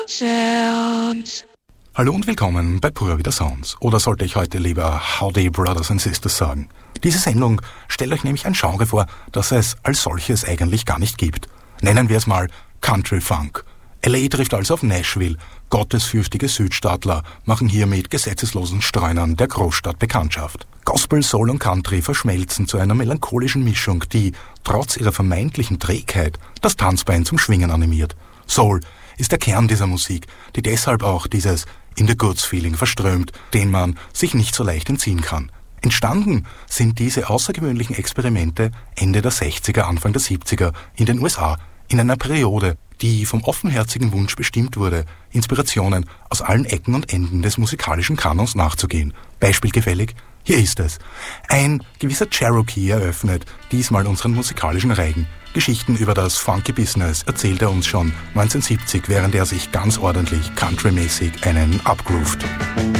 Sounds. Hallo und willkommen bei Pura Vida Sounds. Oder sollte ich heute lieber Howdy Brothers and Sisters sagen? Diese Sendung stellt euch nämlich ein Genre vor, das es als solches eigentlich gar nicht gibt. Nennen wir es mal Country Funk. LA trifft also auf Nashville. Gottesfürchtige Südstaatler machen hier mit gesetzeslosen Streunern der Großstadt Bekanntschaft. Gospel, Soul und Country verschmelzen zu einer melancholischen Mischung, die, trotz ihrer vermeintlichen Trägheit, das Tanzbein zum Schwingen animiert. Soul ist der Kern dieser Musik, die deshalb auch dieses In the Goods Feeling verströmt, den man sich nicht so leicht entziehen kann. Entstanden sind diese außergewöhnlichen Experimente Ende der 60er, Anfang der 70er in den USA, in einer Periode, die vom offenherzigen Wunsch bestimmt wurde, Inspirationen aus allen Ecken und Enden des musikalischen Kanons nachzugehen. Beispielgefällig, hier ist es. Ein gewisser Cherokee eröffnet diesmal unseren musikalischen Reigen. Geschichten über das Funky Business erzählt er uns schon 1970, während er sich ganz ordentlich countrymäßig einen abgroovt.